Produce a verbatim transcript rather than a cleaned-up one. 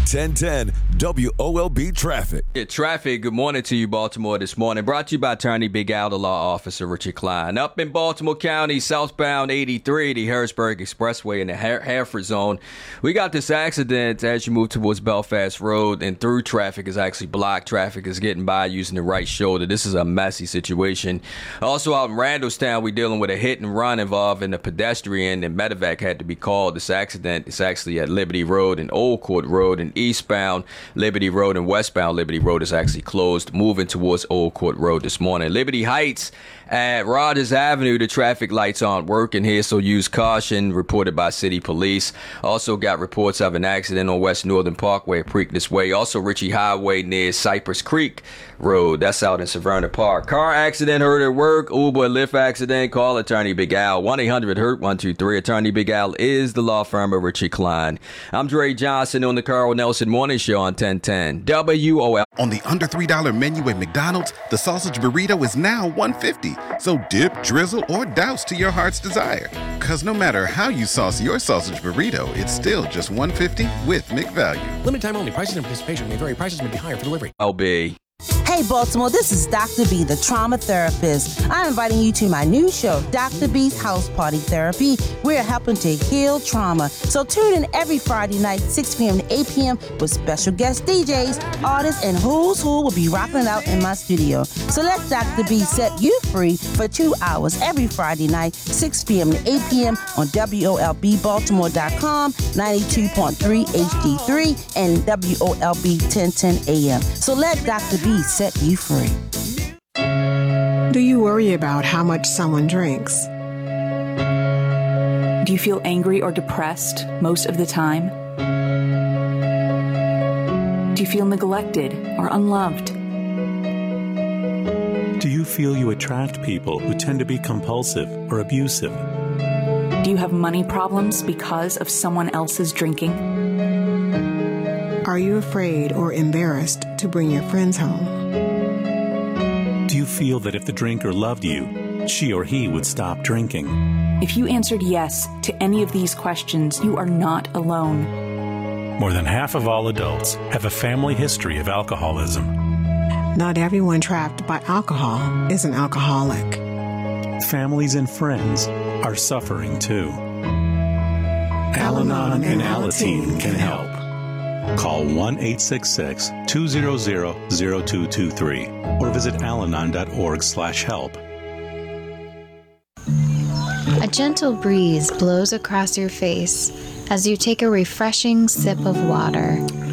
ten ten W O L B Traffic. Yeah, traffic, good morning to you, Baltimore, this morning. Brought to you by Attorney Big Al, the law officer, Richard Klein. Up in Baltimore County, southbound eighty-three, the Harrisburg Expressway in the Her- Hereford zone. We got this accident as you move towards Belfast Road, and through traffic is actually blocked. Traffic is getting by using the right shoulder. This is a messy situation. Also out in Randallstown, we're dealing with a hit and run involving a pedestrian, and medevac had to be called. This accident is actually at Liberty Road and Old Court Road, and eastbound Liberty Road and westbound Liberty Road is actually closed, moving towards Old Court Road this morning. Liberty Heights at Rogers Avenue, the traffic lights aren't working here, so use caution, reported by city police. Also got reports of an accident on West Northern Parkway at Preakness Way. Also Ritchie Highway near Cypress Creek Road. That's out in Severna Park. Car accident, hurt at work. Uber Lyft accident. Call Attorney Big Al. one eight hundred hurt one two three. Attorney Big Al is the law firm of Richard Klein. I'm Dre Johnson on the Carl Nelson Morning Show on ten ten W O L. On the under three dollar menu at McDonald's, the sausage burrito is now one fifty. So dip, drizzle, or douse to your heart's desire. Because no matter how you sauce your sausage burrito, it's still just one fifty with McValue. Limited time only. Prices and participation may vary. Prices may be higher for delivery. L B. Hey Baltimore, this is Doctor B, the trauma therapist. I'm inviting you to my new show, Doctor B's House Party Therapy. We're helping to heal trauma. So tune in every Friday night, six p.m. to eight p.m. with special guest D Js, artists, and who's who will be rocking it out in my studio. So let Doctor B set you free for two hours every Friday night, six p.m. to eight p.m. on W O L B Baltimore dot com, ninety-two point three H D three, and W O L B ten ten A M. So let Doctor B set you free. Do you worry about how much someone drinks? Do you feel angry or depressed most of the time? Do you feel neglected or unloved? Do you feel you attract people who tend to be compulsive or abusive? Do you have money problems because of someone else's drinking? Are you afraid or embarrassed to bring your friends home? Do you feel that if the drinker loved you, she or he would stop drinking? If you answered yes to any of these questions, you are not alone. More than half of all adults have a family history of alcoholism. Not everyone trapped by alcohol is an alcoholic. Families and friends are suffering too. Al-Anon and Alateen can help. Call one eight six six, two zero zero, zero two two three or visit alanon dot org slash help. A gentle breeze blows across your face as you take a refreshing sip of water.